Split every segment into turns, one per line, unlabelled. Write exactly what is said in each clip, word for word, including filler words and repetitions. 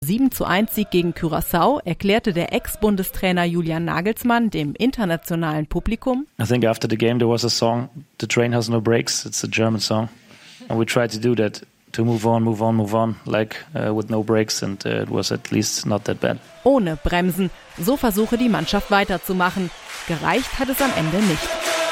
sieben zu eins Sieg gegen Curaçao erklärte der Ex-Bundestrainer Julian Nagelsmann dem internationalen Publikum:
I think after the game there was a song, "The Train Has No Brakes." It's a German song, and we tried to do that, to move on, move on, move on, like uh, with no brakes, and uh, it was at least not that bad.
Ohne Bremsen, so versuche die Mannschaft weiterzumachen. Gereicht hat es am Ende nicht.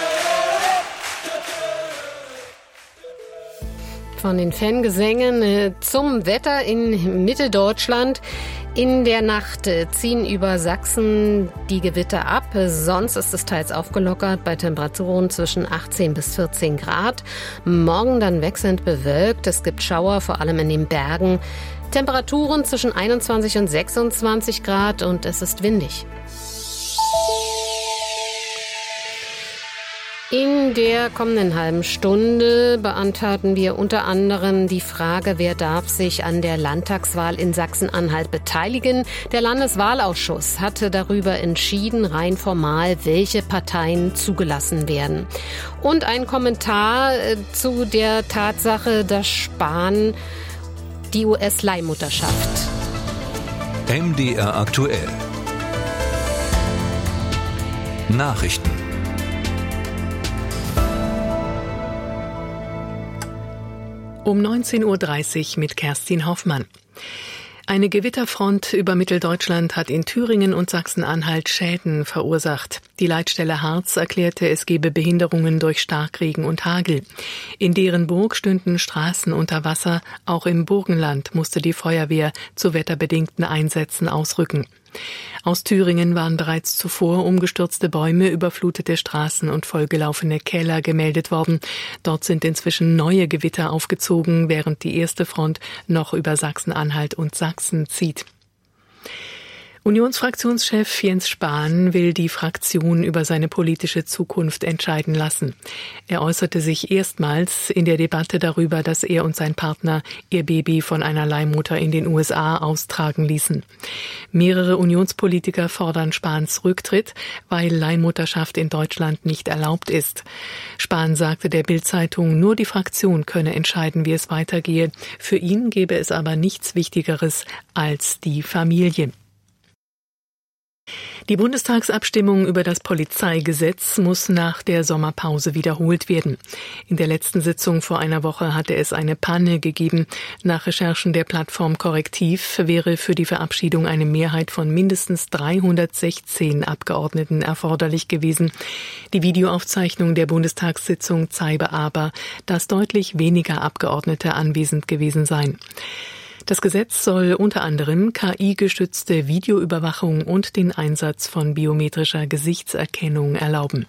Von den Fangesängen zum Wetter in Mitteldeutschland. In der Nacht ziehen über Sachsen die Gewitter ab. Sonst ist es teils aufgelockert bei Temperaturen zwischen achtzehn bis vierzehn Grad. Morgen dann wechselnd bewölkt. Es gibt Schauer, vor allem in den Bergen. Temperaturen zwischen einundzwanzig und sechsundzwanzig Grad und es ist windig. In der kommenden halben Stunde beantworten wir unter anderem die Frage, wer darf sich an der Landtagswahl in Sachsen-Anhalt beteiligen. Der Landeswahlausschuss hatte darüber entschieden, rein formal, welche Parteien zugelassen werden. Und ein Kommentar zu der Tatsache, dass Spahn die U S-Leihmutterschaft.
M D R aktuell. Nachrichten.
Um neunzehn Uhr dreißig mit Kerstin Hoffmann. Eine Gewitterfront über Mitteldeutschland hat in Thüringen und Sachsen-Anhalt Schäden verursacht. Die Leitstelle Harz erklärte, es gebe Behinderungen durch Starkregen und Hagel. In Derenburg stünden Straßen unter Wasser. Auch im Burgenland musste die Feuerwehr zu wetterbedingten Einsätzen ausrücken. Aus Thüringen waren bereits zuvor umgestürzte Bäume, überflutete Straßen und vollgelaufene Keller gemeldet worden. Dort sind inzwischen neue Gewitter aufgezogen, während die erste Front noch über Sachsen-Anhalt und Sachsen zieht. Unionsfraktionschef Jens Spahn will die Fraktion über seine politische Zukunft entscheiden lassen. Er äußerte sich erstmals in der Debatte darüber, dass er und sein Partner ihr Baby von einer Leihmutter in den U S A austragen ließen. Mehrere Unionspolitiker fordern Spahns Rücktritt, weil Leihmutterschaft in Deutschland nicht erlaubt ist. Spahn sagte der Bild-Zeitung, nur die Fraktion könne entscheiden, wie es weitergehe. Für ihn gäbe es aber nichts Wichtigeres als die Familie. Die Bundestagsabstimmung über das Polizeigesetz muss nach der Sommerpause wiederholt werden. In der letzten Sitzung vor einer Woche hatte es eine Panne gegeben. Nach Recherchen der Plattform Korrektiv wäre für die Verabschiedung eine Mehrheit von mindestens dreihundertsechzehn Abgeordneten erforderlich gewesen. Die Videoaufzeichnung der Bundestagssitzung zeige aber, dass deutlich weniger Abgeordnete anwesend gewesen seien. Das Gesetz soll unter anderem K I-gestützte Videoüberwachung und den Einsatz von biometrischer Gesichtserkennung erlauben.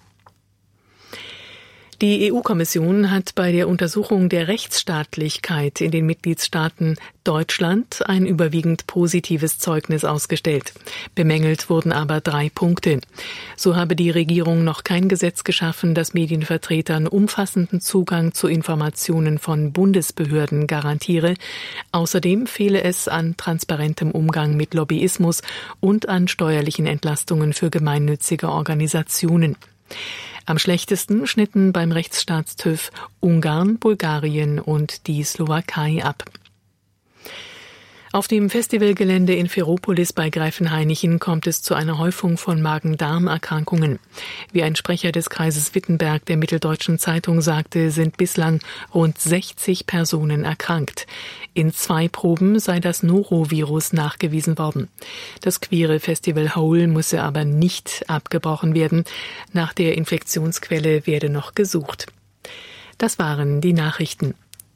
Die E U-Kommission hat bei der Untersuchung der Rechtsstaatlichkeit in den Mitgliedstaaten Deutschland ein überwiegend positives Zeugnis ausgestellt. Bemängelt wurden aber drei Punkte. So habe die Regierung noch kein Gesetz geschaffen, das Medienvertretern umfassenden Zugang zu Informationen von Bundesbehörden garantiere. Außerdem fehle es an transparentem Umgang mit Lobbyismus und an steuerlichen Entlastungen für gemeinnützige Organisationen. Am schlechtesten schnitten beim Rechtsstaatstüv Ungarn, Bulgarien und die Slowakei ab. Auf dem Festivalgelände in Ferropolis bei Greifenhainichen kommt es zu einer Häufung von Magen-Darm-Erkrankungen. Wie ein Sprecher des Kreises Wittenberg der Mitteldeutschen Zeitung sagte, sind bislang rund sechzig Personen erkrankt. In zwei Proben sei das Norovirus nachgewiesen worden. Das queere Festival Hole müsse aber nicht abgebrochen werden. Nach der Infektionsquelle werde noch gesucht. Das waren die Nachrichten.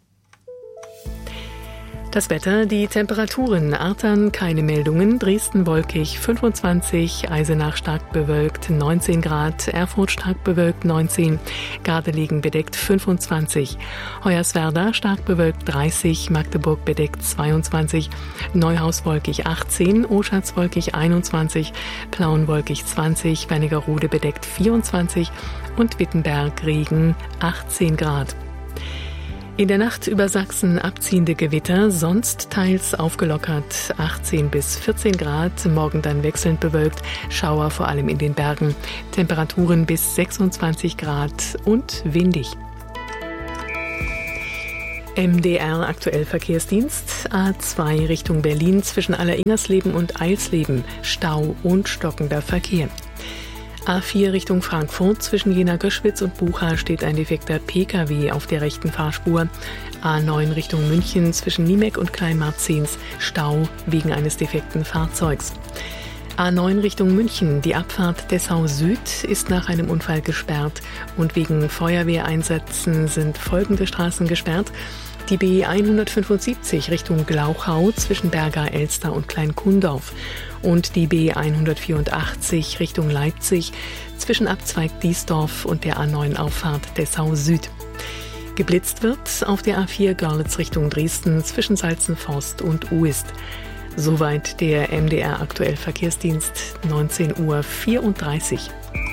Das Wetter, die Temperaturen: Artern keine Meldungen, Dresden wolkig fünfundzwanzig, Eisenach stark bewölkt neunzehn Grad, Erfurt stark bewölkt neunzehn, Gardelegen bedeckt fünfundzwanzig, Hoyerswerda stark bewölkt dreißig, Magdeburg bedeckt zweiundzwanzig, Neuhaus wolkig achtzehn, Oschatz wolkig einundzwanzig, Plauen wolkig zwanzig, Wernigerode bedeckt vierundzwanzig und Wittenberg Regen achtzehn Grad. In der Nacht über Sachsen abziehende Gewitter, sonst teils aufgelockert achtzehn bis vierzehn Grad, morgen dann wechselnd bewölkt, Schauer vor allem in den Bergen, Temperaturen bis sechsundzwanzig Grad und windig. M D R aktuell Verkehrsdienst. A zwei Richtung Berlin zwischen Alleringersleben und Eilsleben. Stau und stockender Verkehr. A vier Richtung Frankfurt zwischen Jena-Göschwitz und Bucha steht ein defekter P K W auf der rechten Fahrspur. A neun Richtung München zwischen Niemek und Kleinmarzens. Stau wegen eines defekten Fahrzeugs. A neun Richtung München, die Abfahrt Dessau Süd ist nach einem Unfall gesperrt und wegen Feuerwehreinsätzen sind folgende Straßen gesperrt. Die B hundertfünfundsiebzig Richtung Glauchau zwischen Berga, Elster und Kleinkundorf und die B hundertvierundachtzig Richtung Leipzig zwischen Abzweig Diesdorf und der A neun Auffahrt Dessau Süd. Geblitzt wird auf der A vier Görlitz Richtung Dresden zwischen Salzenforst und Uist. Soweit der M D R aktuell Verkehrsdienst, neunzehn Uhr vierunddreißig.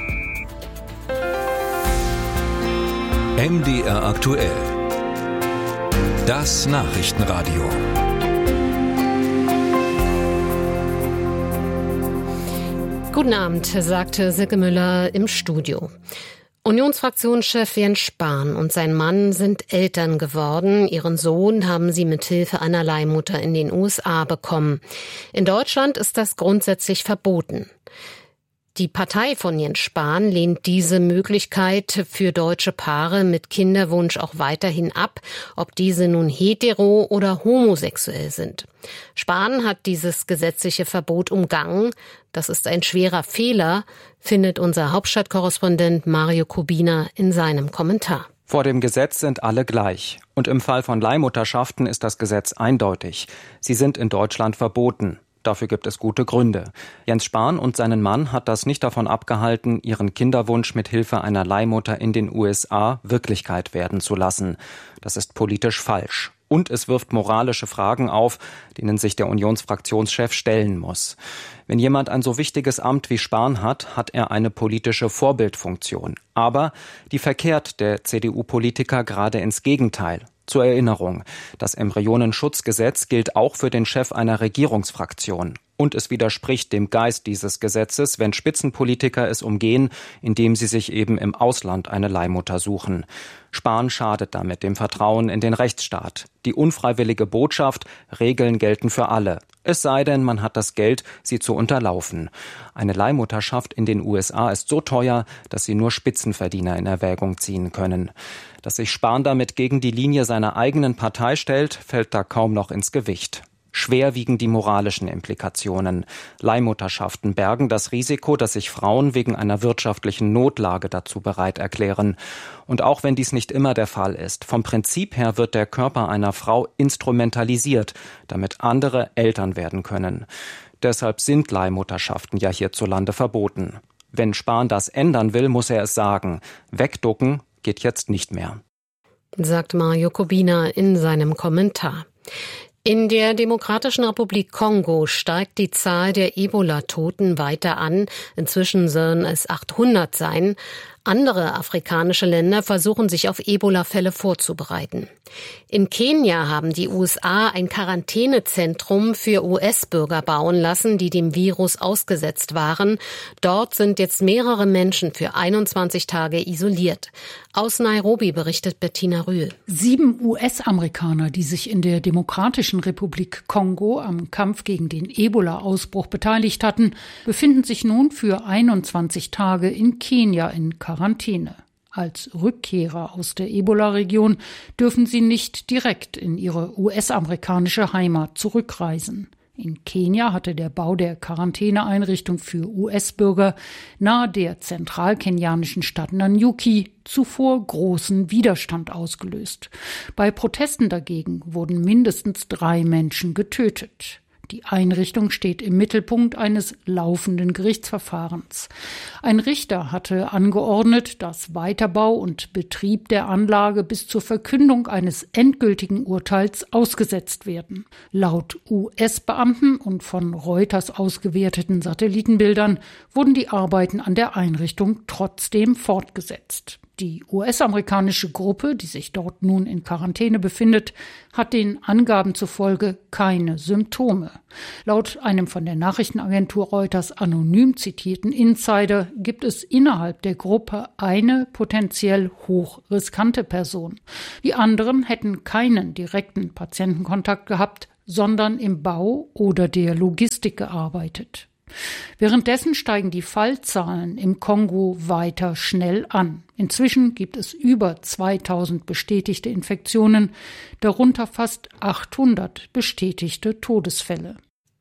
M D R aktuell. Das Nachrichtenradio.
Guten Abend, sagte Silke Müller im Studio. Unionsfraktionschef Jens Spahn und sein Mann sind Eltern geworden. Ihren Sohn haben sie mit Hilfe einer Leihmutter in den U S A bekommen. In Deutschland ist das grundsätzlich verboten. Die Partei von Jens Spahn lehnt diese Möglichkeit für deutsche Paare mit Kinderwunsch auch weiterhin ab, ob diese nun hetero- oder homosexuell sind. Spahn hat dieses gesetzliche Verbot umgangen. Das ist ein schwerer Fehler, findet unser Hauptstadtkorrespondent Mario Kubina in seinem Kommentar.
Vor dem Gesetz sind alle gleich. Und im Fall von Leihmutterschaften ist das Gesetz eindeutig. Sie sind in Deutschland verboten. Dafür gibt es gute Gründe. Jens Spahn und seinen Mann hat das nicht davon abgehalten, ihren Kinderwunsch mit Hilfe einer Leihmutter in den U S A Wirklichkeit werden zu lassen. Das ist politisch falsch. Und es wirft moralische Fragen auf, denen sich der Unionsfraktionschef stellen muss. Wenn jemand ein so wichtiges Amt wie Spahn hat, hat er eine politische Vorbildfunktion. Aber die verkehrt der C D U-Politiker gerade ins Gegenteil. Zur Erinnerung, das Embryonenschutzgesetz gilt auch für den Chef einer Regierungsfraktion. Und es widerspricht dem Geist dieses Gesetzes, wenn Spitzenpolitiker es umgehen, indem sie sich eben im Ausland eine Leihmutter suchen. Spahn schadet damit dem Vertrauen in den Rechtsstaat. Die unfreiwillige Botschaft, Regeln gelten für alle. Es sei denn, man hat das Geld, sie zu unterlaufen. Eine Leihmutterschaft in den U S A ist so teuer, dass sie nur Spitzenverdiener in Erwägung ziehen können. Dass sich Spahn damit gegen die Linie seiner eigenen Partei stellt, fällt da kaum noch ins Gewicht. Schwer wiegen die moralischen Implikationen. Leihmutterschaften bergen das Risiko, dass sich Frauen wegen einer wirtschaftlichen Notlage dazu bereit erklären. Und auch wenn dies nicht immer der Fall ist, vom Prinzip her wird der Körper einer Frau instrumentalisiert, damit andere Eltern werden können. Deshalb sind Leihmutterschaften ja hierzulande verboten. Wenn Spahn das ändern will, muss er es sagen. Wegducken geht jetzt nicht mehr.
Sagt Mario Kubina in seinem Kommentar. In der Demokratischen Republik Kongo steigt die Zahl der Ebola-Toten weiter an. Inzwischen sollen es achthundert sein. Andere afrikanische Länder versuchen sich auf Ebola-Fälle vorzubereiten. In Kenia haben die U S A ein Quarantänezentrum für U S-Bürger bauen lassen, die dem Virus ausgesetzt waren. Dort sind jetzt mehrere Menschen für einundzwanzig Tage isoliert. Aus Nairobi berichtet Bettina Rühl.
Sieben U S-Amerikaner, die sich in der Demokratischen Republik Kongo am Kampf gegen den Ebola-Ausbruch beteiligt hatten, befinden sich nun für einundzwanzig Tage in Kenia in Quarantäne. Als Rückkehrer aus der Ebola-Region dürfen sie nicht direkt in ihre U S-amerikanische Heimat zurückreisen. In Kenia hatte der Bau der Quarantäneeinrichtung für U S-Bürger nahe der zentralkenianischen Stadt Nanyuki zuvor großen Widerstand ausgelöst. Bei Protesten dagegen wurden mindestens drei Menschen getötet. Die Einrichtung steht im Mittelpunkt eines laufenden Gerichtsverfahrens. Ein Richter hatte angeordnet, dass Weiterbau und Betrieb der Anlage bis zur Verkündung eines endgültigen Urteils ausgesetzt werden. Laut U S-Beamten und von Reuters ausgewerteten Satellitenbildern wurden die Arbeiten an der Einrichtung trotzdem fortgesetzt. Die U S-amerikanische Gruppe, die sich dort nun in Quarantäne befindet, hat den Angaben zufolge keine Symptome. Laut einem von der Nachrichtenagentur Reuters anonym zitierten Insider gibt es innerhalb der Gruppe eine potenziell hochriskante Person. Die anderen hätten keinen direkten Patientenkontakt gehabt, sondern im Bau oder der Logistik gearbeitet. Währenddessen steigen die Fallzahlen im Kongo weiter schnell an. Inzwischen gibt es über zweitausend bestätigte Infektionen, darunter fast achthundert bestätigte Todesfälle.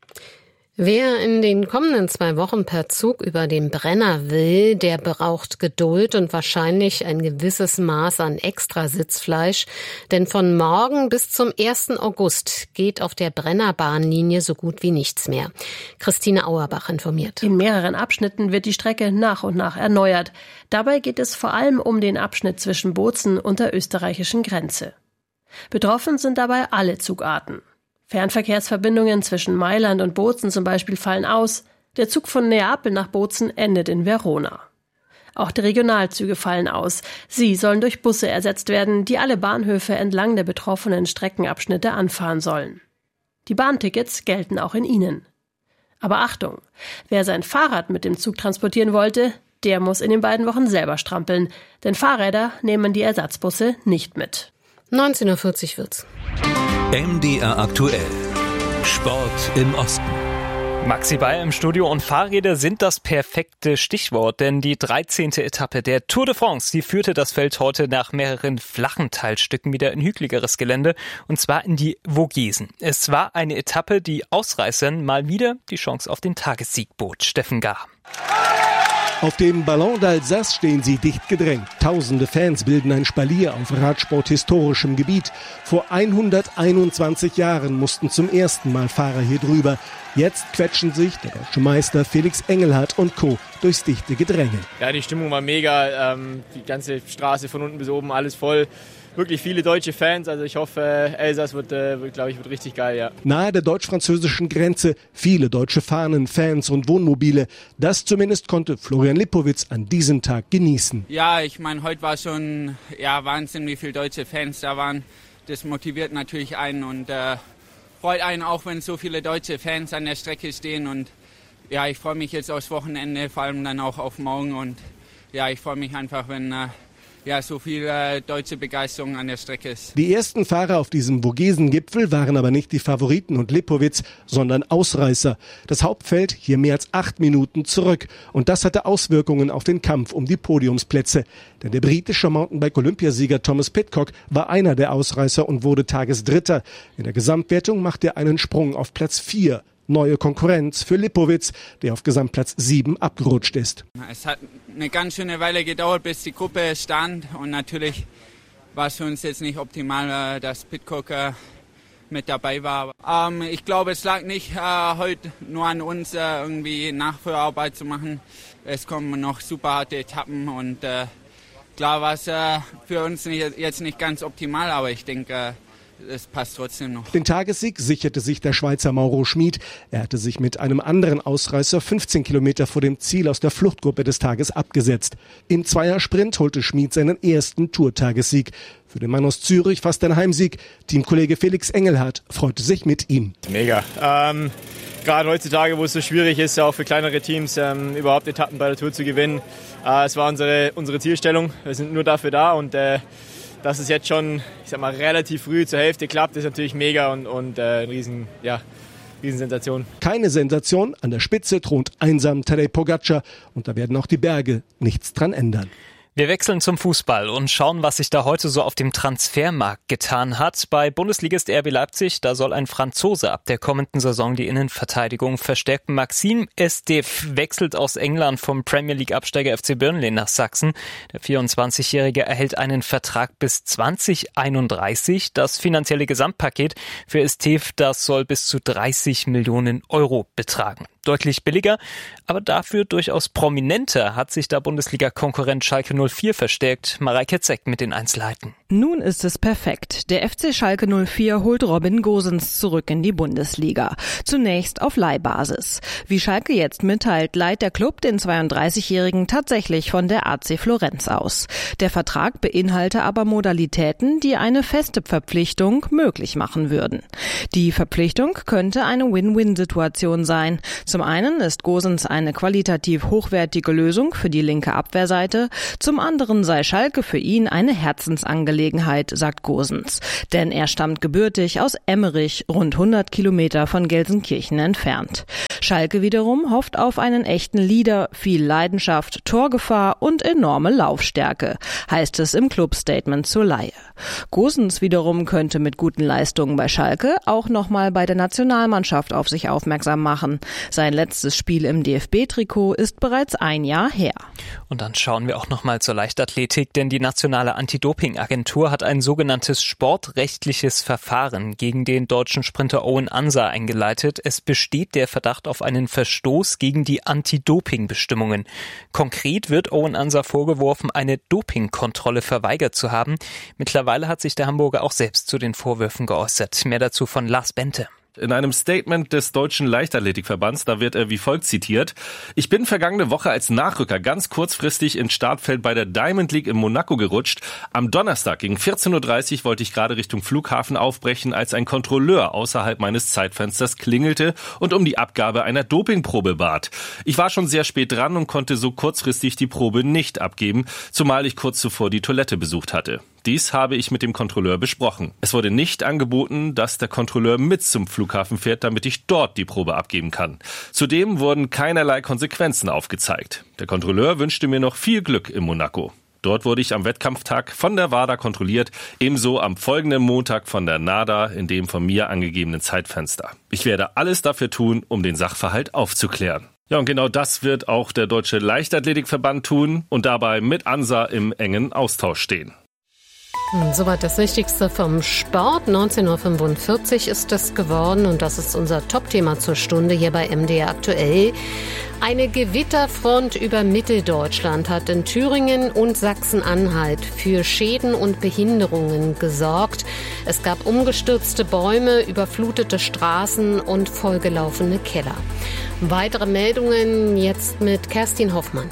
Wer in den kommenden zwei Wochen per Zug über den Brenner will, der braucht Geduld und wahrscheinlich ein gewisses Maß an Extrasitzfleisch. Denn von morgen bis zum ersten August geht auf der Brennerbahnlinie so gut wie nichts mehr. Christine Auerbach informiert.
In mehreren Abschnitten wird die Strecke nach und nach erneuert. Dabei geht es vor allem um den Abschnitt zwischen Bozen und der österreichischen Grenze. Betroffen sind dabei alle Zugarten. Fernverkehrsverbindungen zwischen Mailand und Bozen zum Beispiel fallen aus. Der Zug von Neapel nach Bozen endet in Verona. Auch die Regionalzüge fallen aus. Sie sollen durch Busse ersetzt werden, die alle Bahnhöfe entlang der betroffenen Streckenabschnitte anfahren sollen. Die Bahntickets gelten auch in ihnen. Aber Achtung, wer sein Fahrrad mit dem Zug transportieren wollte, der muss in den beiden Wochen selber strampeln, denn Fahrräder nehmen die Ersatzbusse nicht mit.
neunzehn Uhr vierzig wird's.
M D R aktuell. Sport im Osten.
Maxi Bayer im Studio und Fahrräder sind das perfekte Stichwort, denn die dreizehnte Etappe der Tour de France, die führte das Feld heute nach mehreren flachen Teilstücken wieder in hügeligeres Gelände, und zwar in die Vogesen. Es war eine Etappe, die Ausreißern mal wieder die Chance auf den Tagessieg bot. Steffen Gar.
Auf dem Ballon d'Alsace stehen sie dicht gedrängt. Tausende Fans bilden ein Spalier auf radsporthistorischem Gebiet. Vor hunderteinundzwanzig Jahren mussten zum ersten Mal Fahrer hier drüber. Jetzt quetschen sich der deutsche Meister Felix Engelhardt und Co. durchs dichte Gedränge.
Ja, die Stimmung war mega. Ähm, die ganze Straße von unten bis oben, alles voll. Wirklich viele deutsche Fans, also ich hoffe, Elsass wird, äh, wird glaube ich, wird richtig geil, ja.
Nahe der deutsch-französischen Grenze viele deutsche Fahnen, Fans und Wohnmobile. Das zumindest konnte Florian Lipowitz an diesem Tag genießen.
Ja, ich meine, heute war schon ja, Wahnsinn, wie viele deutsche Fans da waren. Das motiviert natürlich einen und äh, freut einen auch, wenn so viele deutsche Fans an der Strecke stehen. Und ja, ich freue mich jetzt aufs Wochenende, vor allem dann auch auf morgen. Und ja, ich freue mich einfach, wenn äh, ja, so viel äh, deutsche Begeisterung an der Strecke ist.
Die ersten Fahrer auf diesem Vogesen-Gipfel waren aber nicht die Favoriten und Lipowitz, sondern Ausreißer. Das Hauptfeld hier mehr als acht Minuten zurück. Und das hatte Auswirkungen auf den Kampf um die Podiumsplätze. Denn der britische Mountainbike-Olympiasieger Thomas Pidcock war einer der Ausreißer und wurde Tagesdritter. In der Gesamtwertung machte er einen Sprung auf Platz vier. Neue Konkurrenz für Lipowitz, der auf Gesamtplatz sieben abgerutscht ist.
Es hat eine ganz schöne Weile gedauert, bis die Gruppe stand. Und natürlich war es für uns jetzt nicht optimal, dass Pidcock mit dabei war. Ähm, ich glaube, es lag nicht äh, heute nur an uns, äh, irgendwie Nachführarbeit zu machen. Es kommen noch super harte Etappen und äh, klar war es äh, für uns nicht, jetzt nicht ganz optimal, aber ich denke, äh, es passt trotzdem noch.
Den Tagessieg sicherte sich der Schweizer Mauro Schmid. Er hatte sich mit einem anderen Ausreißer fünfzehn Kilometer vor dem Ziel aus der Fluchtgruppe des Tages abgesetzt. Im Zweiersprint holte Schmid seinen ersten Tour-Tagessieg. Für den Mann aus Zürich fast ein Heimsieg. Teamkollege Felix Engelhardt freute sich mit ihm.
Mega. Ähm, gerade heutzutage, wo es so schwierig ist, auch für kleinere Teams ähm, überhaupt Etappen bei der Tour zu gewinnen. Äh, es war unsere, unsere Zielstellung. Wir sind nur dafür da und äh, dass es jetzt schon, ich sag mal, relativ früh zur Hälfte klappt, ist natürlich mega und, und äh, eine riesen, ja, Riesensensation.
Keine Sensation, an der Spitze thront einsam Tadej Pogačar und da werden auch die Berge nichts dran ändern.
Wir wechseln zum Fußball und schauen, was sich da heute so auf dem Transfermarkt getan hat. Bei Bundesligist R B Leipzig, da soll ein Franzose ab der kommenden Saison die Innenverteidigung verstärken. Maxime Estève wechselt aus England vom Premier League Absteiger F C Burnley nach Sachsen. Der vierundzwanzigjährige erhält einen Vertrag bis zwanzig einunddreißig. Das finanzielle Gesamtpaket für Estève, das soll bis zu dreißig Millionen Euro betragen. Deutlich billiger, aber dafür durchaus prominenter hat sich der Bundesliga-Konkurrent Schalke null vier verstärkt. Mareike Zeck mit den Einzelheiten.
Nun ist es perfekt. Der F C Schalke null vier holt Robin Gosens zurück in die Bundesliga. Zunächst auf Leihbasis. Wie Schalke jetzt mitteilt, leiht der Club den zweiunddreißigjährigen tatsächlich von der A C Florenz aus. Der Vertrag beinhalte aber Modalitäten, die eine feste Verpflichtung möglich machen würden. Die Verpflichtung könnte eine Win-Win-Situation sein. Zum einen ist Gosens eine qualitativ hochwertige Lösung für die linke Abwehrseite, zum anderen sei Schalke für ihn eine Herzensangelegenheit, sagt Gosens. Denn er stammt gebürtig aus Emmerich, rund hundert Kilometer von Gelsenkirchen entfernt. Schalke wiederum hofft auf einen echten Leader, viel Leidenschaft, Torgefahr und enorme Laufstärke, heißt es im Clubstatement zur Leihe. Gosens wiederum könnte mit guten Leistungen bei Schalke auch nochmal bei der Nationalmannschaft auf sich aufmerksam machen. Sein letztes Spiel im D F B-Trikot ist bereits ein Jahr her.
Und dann schauen wir auch nochmal zur Leichtathletik, denn die nationale Anti-Doping-Agentur hat ein sogenanntes sportrechtliches Verfahren gegen den deutschen Sprinter Owen Ansa eingeleitet. Es besteht der Verdacht auf einen Verstoß gegen die Anti-Doping-Bestimmungen. Konkret wird Owen Ansa vorgeworfen, eine Dopingkontrolle verweigert zu haben. Mittlerweile hat sich der Hamburger auch selbst zu den Vorwürfen geäußert. Mehr dazu von Lars Bente.
In einem Statement des Deutschen Leichtathletikverbands, da wird er wie folgt zitiert: Ich bin vergangene Woche als Nachrücker ganz kurzfristig ins Startfeld bei der Diamond League in Monaco gerutscht. Am Donnerstag gegen vierzehn Uhr dreißig wollte ich gerade Richtung Flughafen aufbrechen, als ein Kontrolleur außerhalb meines Zeitfensters klingelte und um die Abgabe einer Dopingprobe bat. Ich war schon sehr spät dran und konnte so kurzfristig die Probe nicht abgeben, zumal ich kurz zuvor die Toilette besucht hatte. Dies habe ich mit dem Kontrolleur besprochen. Es wurde nicht angeboten, dass der Kontrolleur mit zum Flughafen fährt, damit ich dort die Probe abgeben kann. Zudem wurden keinerlei Konsequenzen aufgezeigt. Der Kontrolleur wünschte mir noch viel Glück in Monaco. Dort wurde ich am Wettkampftag von der WADA kontrolliert, ebenso am folgenden Montag von der NADA in dem von mir angegebenen Zeitfenster. Ich werde alles dafür tun, um den Sachverhalt aufzuklären. Ja, und genau das wird auch der Deutsche Leichtathletikverband tun und dabei mit Ansa im engen Austausch stehen.
Soweit das Wichtigste vom Sport. neunzehn Uhr fünfundvierzig ist es geworden und das ist unser Top-Thema zur Stunde hier bei M D R aktuell. Eine Gewitterfront über Mitteldeutschland hat in Thüringen und Sachsen-Anhalt für Schäden und Behinderungen gesorgt. Es gab umgestürzte Bäume, überflutete Straßen und vollgelaufene Keller. Weitere Meldungen jetzt mit Kerstin Hoffmann.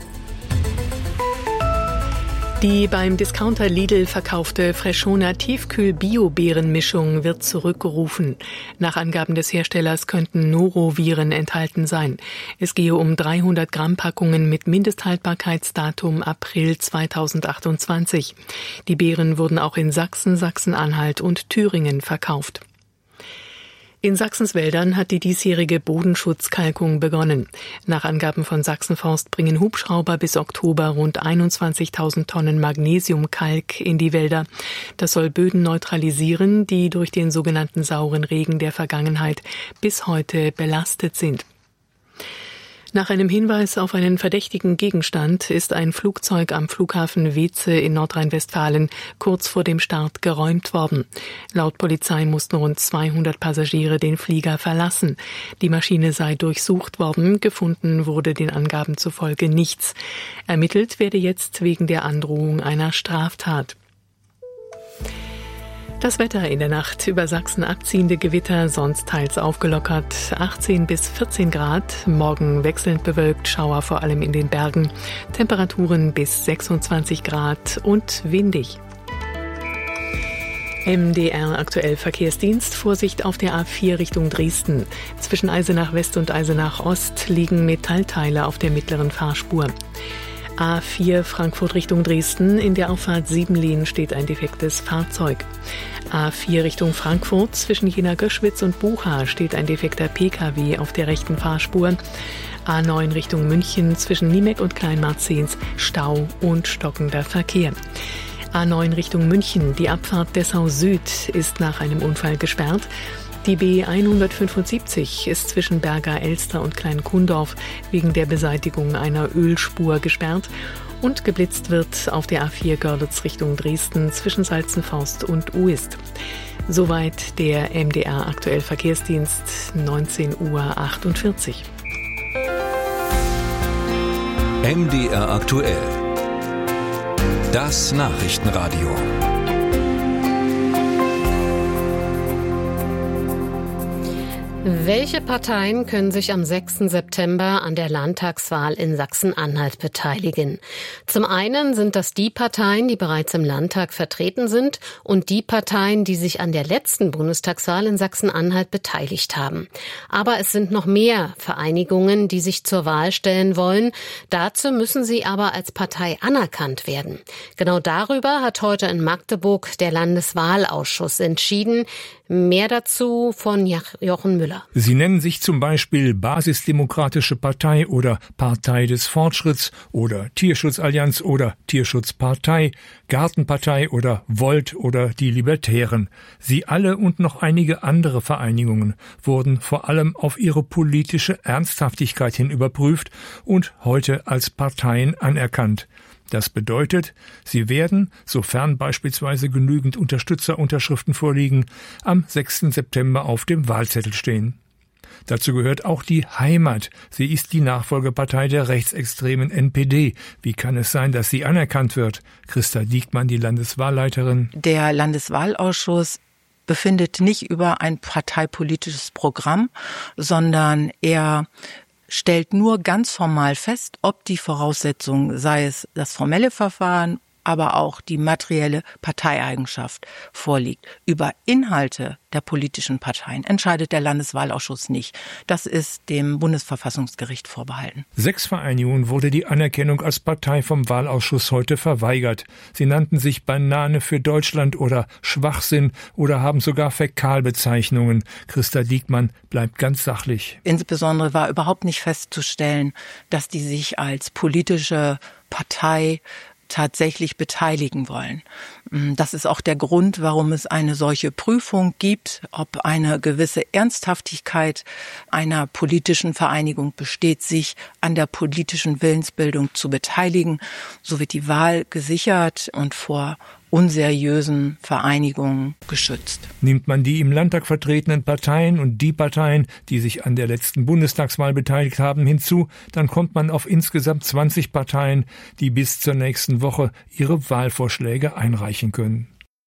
Die beim Discounter Lidl verkaufte Freshona Tiefkühl-Bio-Beeren-Mischung wird zurückgerufen. Nach Angaben des Herstellers könnten Noroviren enthalten sein. Es gehe um dreihundert Gramm Packungen mit Mindesthaltbarkeitsdatum April zweitausendachtundzwanzig. Die Beeren wurden auch in Sachsen, Sachsen-Anhalt und Thüringen verkauft. In Sachsens Wäldern hat die diesjährige Bodenschutzkalkung begonnen. Nach Angaben von Sachsenforst bringen Hubschrauber bis Oktober rund einundzwanzigtausend Tonnen Magnesiumkalk in die Wälder. Das soll Böden neutralisieren, die durch den sogenannten sauren Regen der Vergangenheit bis heute belastet sind. Nach einem Hinweis auf einen verdächtigen Gegenstand ist ein Flugzeug am Flughafen Weeze in Nordrhein-Westfalen kurz vor dem Start geräumt worden. Laut Polizei mussten rund zweihundert Passagiere den Flieger verlassen. Die Maschine sei durchsucht worden, gefunden wurde den Angaben zufolge nichts. Ermittelt werde jetzt wegen der Androhung einer Straftat. Das Wetter in der Nacht: über Sachsen abziehende Gewitter, sonst teils aufgelockert, achtzehn bis vierzehn Grad. Morgen wechselnd bewölkt, Schauer vor allem in den Bergen. Temperaturen bis sechsundzwanzig Grad und windig. M D R aktuell Verkehrsdienst. Vorsicht auf der A vier Richtung Dresden. Zwischen Eisenach West und Eisenach Ost liegen Metallteile auf der mittleren Fahrspur. A vier Frankfurt Richtung Dresden. In der Auffahrt Siebenlehen steht ein defektes Fahrzeug. A vier Richtung Frankfurt. Zwischen Jena-Göschwitz und Bucha steht ein defekter P K W auf der rechten Fahrspur. A neun Richtung München. Zwischen Niemeck und Kleinmarzens Stau und stockender Verkehr. A neun Richtung München. Die Abfahrt Dessau Süd ist nach einem Unfall gesperrt. Die B hundertfünfundsiebzig ist zwischen Berger Elster und Kleinkundorf wegen der Beseitigung einer Ölspur gesperrt und geblitzt wird auf der A vier Görlitz Richtung Dresden zwischen Salzenforst und Uist. Soweit der M D R Aktuell Verkehrsdienst, neunzehn Uhr achtundvierzig.
M D R Aktuell. Das Nachrichtenradio.
Welche Parteien können sich am sechsten September an der Landtagswahl in Sachsen-Anhalt beteiligen? Zum einen sind das die Parteien, die bereits im Landtag vertreten sind und die Parteien, die sich an der letzten Bundestagswahl in Sachsen-Anhalt beteiligt haben. Aber es sind noch mehr Vereinigungen, die sich zur Wahl stellen wollen. Dazu müssen sie aber als Partei anerkannt werden. Genau darüber hat heute in Magdeburg der Landeswahlausschuss entschieden. Mehr dazu von Jochen Müller.
Sie nennen sich zum Beispiel Basisdemokratische Partei oder Partei des Fortschritts oder Tierschutzallianz oder Tierschutzpartei, Gartenpartei oder Volt oder die Libertären. Sie alle und noch einige andere Vereinigungen wurden vor allem auf ihre politische Ernsthaftigkeit hin überprüft und heute als Parteien anerkannt. Das bedeutet, sie werden, sofern beispielsweise genügend Unterstützerunterschriften vorliegen, am sechsten September auf dem Wahlzettel stehen. Dazu gehört auch die Heimat. Sie ist die Nachfolgepartei der rechtsextremen N P D. Wie kann es sein, dass sie anerkannt wird? Christa Diekmann, die Landeswahlleiterin.
Der Landeswahlausschuss befindet nicht über ein parteipolitisches Programm, sondern er stellt nur ganz formal fest, ob die Voraussetzungen, sei es das formelle Verfahren, aber auch die materielle Parteieigenschaft vorliegt. Über Inhalte der politischen Parteien entscheidet der Landeswahlausschuss nicht. Das ist dem Bundesverfassungsgericht vorbehalten.
Sechs Vereinigungen wurde die Anerkennung als Partei vom Wahlausschuss heute verweigert. Sie nannten sich Banane für Deutschland oder Schwachsinn oder haben sogar Fäkalbezeichnungen. Christa Diekmann bleibt ganz sachlich.
Insbesondere war überhaupt nicht festzustellen, dass die sich als politische Partei tatsächlich beteiligen wollen. Das ist auch der Grund, warum es eine solche Prüfung gibt, ob eine gewisse Ernsthaftigkeit einer politischen Vereinigung besteht, sich an der politischen Willensbildung zu beteiligen. So wird die Wahl gesichert und vor unseriösen Vereinigungen geschützt.
Nimmt man die im Landtag vertretenen Parteien und die Parteien, die sich an der letzten Bundestagswahl beteiligt haben, hinzu, dann kommt man auf insgesamt zwanzig Parteien, die bis zur nächsten Woche ihre Wahlvorschläge einreichen können.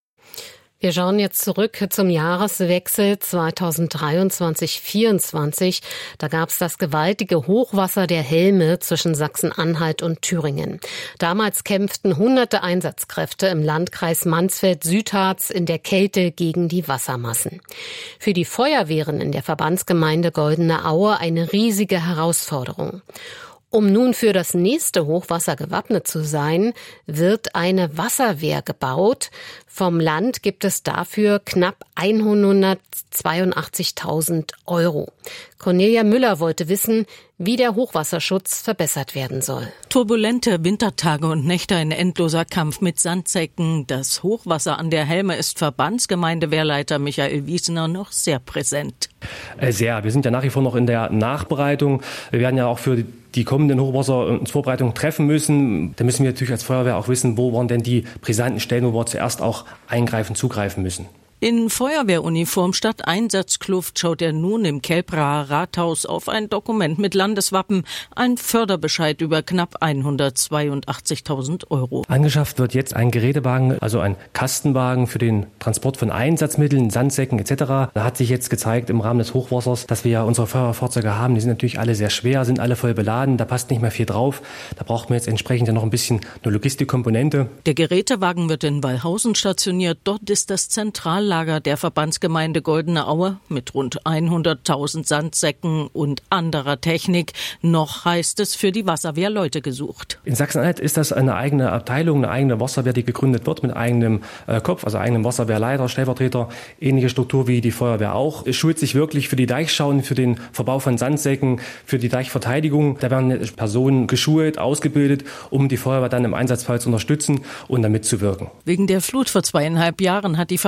Wir schauen jetzt zurück zum Jahreswechsel zweitausenddreiundzwanzig vierundzwanzig. Da gab es das gewaltige Hochwasser der Helme zwischen Sachsen-Anhalt und Thüringen. Damals kämpften hunderte Einsatzkräfte im Landkreis Mansfeld-Südharz in der Kälte gegen die Wassermassen. Für die Feuerwehren in der Verbandsgemeinde Goldene Aue eine riesige Herausforderung. Um nun für das nächste Hochwasser gewappnet zu sein, wird eine Wasserwehr gebaut. Vom Land gibt es dafür knapp hundertzweiundachtzigtausend Euro. Cornelia Müller wollte wissen, wie der Hochwasserschutz verbessert werden soll.
Turbulente Wintertage und Nächte, ein endloser Kampf mit Sandsäcken. Das Hochwasser an der Helme ist Verbandsgemeindewehrleiter Michael Wiesner noch sehr präsent.
Sehr. Wir sind ja nach wie vor noch in der Nachbereitung. Wir werden ja auch für die kommenden Hochwasser uns Vorbereitungen treffen müssen. Da müssen wir natürlich als Feuerwehr auch wissen, wo waren denn die brisanten Stellen, wo wir zuerst auch eingreifen, zugreifen müssen.
In Feuerwehruniform statt Einsatzkluft schaut er nun im Kelbraer Rathaus auf ein Dokument mit Landeswappen, ein Förderbescheid über knapp hundertzweiundachtzigtausend Euro.
Angeschafft wird jetzt ein Gerätewagen, also ein Kastenwagen für den Transport von Einsatzmitteln, Sandsäcken et cetera. Da hat sich jetzt gezeigt im Rahmen des Hochwassers, dass wir ja unsere Feuerwehrfahrzeuge haben. Die sind natürlich alle sehr schwer, sind alle voll beladen, da passt nicht mehr viel drauf. Da braucht man jetzt entsprechend ja noch ein bisschen eine Logistikkomponente.
Der Gerätewagen wird in Wallhausen stationiert. Dort ist das Zentrallager der Verbandsgemeinde Goldene Aue mit rund hunderttausend Sandsäcken und anderer Technik. Noch heißt es für die Wasserwehr Leute gesucht.
In Sachsen-Anhalt ist das eine eigene Abteilung, eine eigene Wasserwehr, die gegründet wird mit eigenem äh, Kopf, also eigenem Wasserwehrleiter, Stellvertreter, ähnliche Struktur wie die Feuerwehr auch. Es schult sich wirklich für die Deichschauen, für den Verbau von Sandsäcken, für die Deichverteidigung. Da werden Personen geschult, ausgebildet, um die Feuerwehr dann im Einsatzfall zu unterstützen und damit zu wirken.
Wegen der Flut vor zweieinhalb Jahren hat die Verbandsgemeinde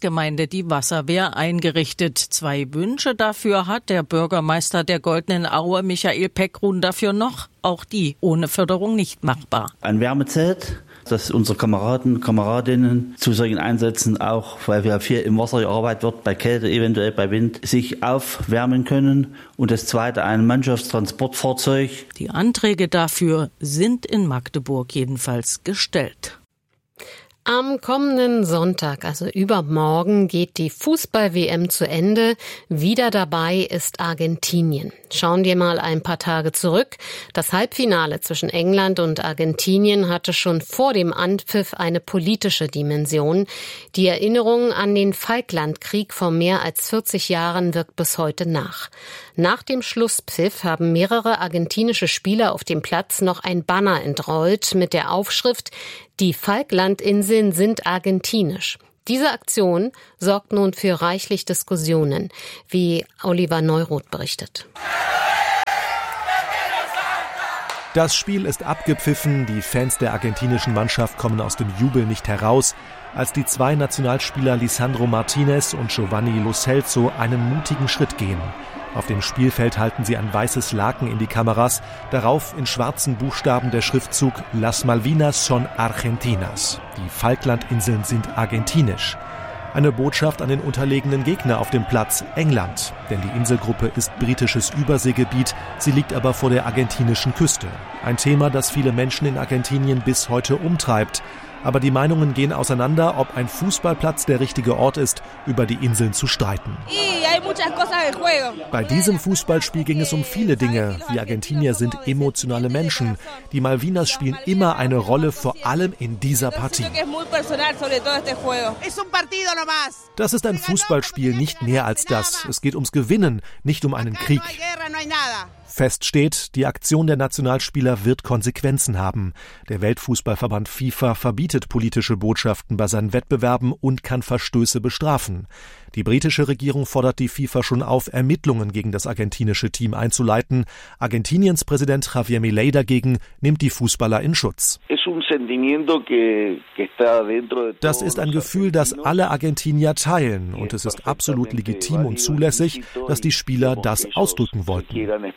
Verbandsgemeinde die Wasserwehr eingerichtet. Zwei Wünsche dafür hat der Bürgermeister der Goldenen Aue, Michael Peckrun, dafür noch. Auch die ohne Förderung nicht machbar.
Ein Wärmezelt, dass unsere Kameraden, Kameradinnen zu solchen Einsätzen auch, weil wir viel im Wasser gearbeitet wird, bei Kälte, eventuell bei Wind, sich aufwärmen können. Und das zweite, ein Mannschaftstransportfahrzeug.
Die Anträge dafür sind in Magdeburg jedenfalls gestellt.
Am kommenden Sonntag, also übermorgen, geht die Fußball-W M zu Ende. Wieder dabei ist Argentinien. Schauen wir mal ein paar Tage zurück. Das Halbfinale zwischen England und Argentinien hatte schon vor dem Anpfiff eine politische Dimension. Die Erinnerung an den Falklandkrieg vor mehr als vierzig Jahren wirkt bis heute nach. Nach dem Schlusspfiff haben mehrere argentinische Spieler auf dem Platz noch ein Banner entrollt mit der Aufschrift: Die Falklandinseln sind argentinisch. Diese Aktion sorgt nun für reichlich Diskussionen, wie Oliver Neuroth berichtet.
Das Spiel ist abgepfiffen, die Fans der argentinischen Mannschaft kommen aus dem Jubel nicht heraus, als die zwei Nationalspieler Lisandro Martinez und Giovanni Lo Celso einen mutigen Schritt gehen. Auf dem Spielfeld halten sie ein weißes Laken in die Kameras, darauf in schwarzen Buchstaben der Schriftzug Las Malvinas son Argentinas. Die Falklandinseln sind argentinisch. Eine Botschaft an den unterlegenen Gegner auf dem Platz, England. Denn die Inselgruppe ist britisches Überseegebiet, sie liegt aber vor der argentinischen Küste. Ein Thema, das viele Menschen in Argentinien bis heute umtreibt. Aber die Meinungen gehen auseinander, ob ein Fußballplatz der richtige Ort ist, über die Inseln zu streiten. Bei diesem Fußballspiel ging es um viele Dinge. Die Argentinier sind emotionale Menschen. Die Malvinas spielen immer eine Rolle, vor allem in dieser Partie. Das ist ein Fußballspiel, nicht mehr als das. Es geht ums Gewinnen, nicht um einen Krieg. Fest steht, die Aktion der Nationalspieler wird Konsequenzen haben. Der Weltfußballverband FIFA verbietet politische Botschaften bei seinen Wettbewerben und kann Verstöße bestrafen. Die britische Regierung fordert die FIFA schon auf, Ermittlungen gegen das argentinische Team einzuleiten. Argentiniens Präsident Javier Milei dagegen nimmt die Fußballer in Schutz. Das ist ein Gefühl, das alle Argentinier teilen, und es ist absolut legitim und zulässig, dass die Spieler das ausdrücken wollten.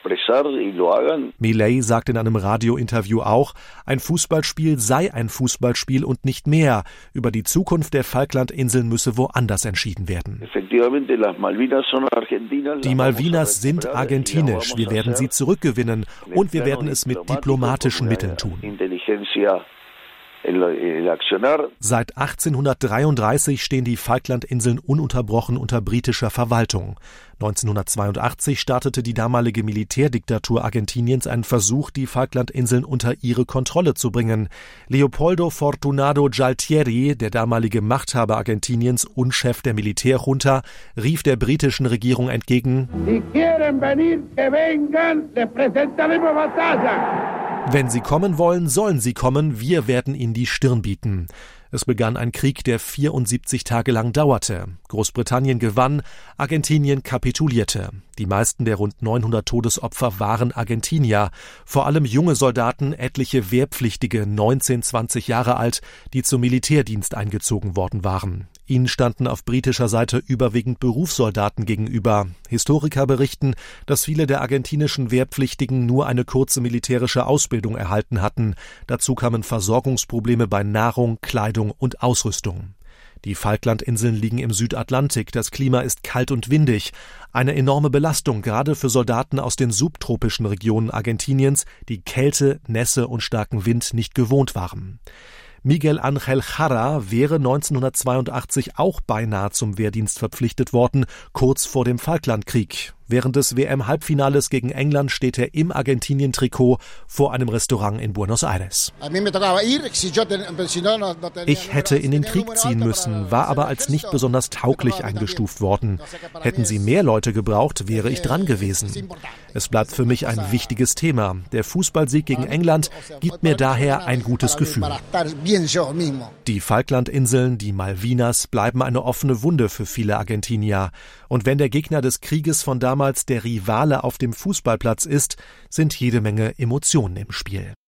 Milei sagt in einem Radiointerview auch, ein Fußballspiel sei ein Fußballspiel und nicht mehr. Über die Zukunft der Falklandinseln müsse woanders entschieden werden. Die Malvinas sind argentinisch. Wir werden sie zurückgewinnen und wir werden es mit diplomatischen Mitteln tun. Seit achtzehnhundertdreiunddreißig stehen die Falklandinseln ununterbrochen unter britischer Verwaltung. neunzehnhundertzweiundachtzig startete die damalige Militärdiktatur Argentiniens einen Versuch, die Falklandinseln unter ihre Kontrolle zu bringen. Leopoldo Fortunado Gualtieri, der damalige Machthaber Argentiniens und Chef der Militärjunta, rief der britischen Regierung entgegen: Wenn sie kommen wollen, sollen sie kommen, wir werden ihnen die Stirn bieten. Es begann ein Krieg, der vierundsiebzig Tage lang dauerte. Großbritannien gewann, Argentinien kapitulierte. Die meisten der rund neunhundert Todesopfer waren Argentinier, vor allem junge Soldaten, etliche Wehrpflichtige, neunzehn, zwanzig Jahre alt, die zum Militärdienst eingezogen worden waren. Ihnen standen auf britischer Seite überwiegend Berufssoldaten gegenüber. Historiker berichten, dass viele der argentinischen Wehrpflichtigen nur eine kurze militärische Ausbildung erhalten hatten. Dazu kamen Versorgungsprobleme bei Nahrung, Kleidung und Ausrüstung. Die Falklandinseln liegen im Südatlantik, das Klima ist kalt und windig. Eine enorme Belastung, gerade für Soldaten aus den subtropischen Regionen Argentiniens, die Kälte, Nässe und starken Wind nicht gewohnt waren. Miguel Ángel Jara wäre neunzehnhundertzweiundachtzig auch beinahe zum Wehrdienst verpflichtet worden, kurz vor dem Falklandkrieg. Während des W M-Halbfinales gegen England steht er im Argentinien-Trikot vor einem Restaurant in Buenos Aires. Ich hätte in den Krieg ziehen müssen, war aber als nicht besonders tauglich eingestuft worden. Hätten sie mehr Leute gebraucht, wäre ich dran gewesen. Es bleibt für mich ein wichtiges Thema. Der Fußballsieg gegen England gibt mir daher ein gutes Gefühl. Die Falklandinseln, die Malvinas, bleiben eine offene Wunde für viele Argentinier. Und wenn der Gegner des Krieges von damals der Rivale auf dem Fußballplatz ist, sind jede Menge Emotionen im Spiel.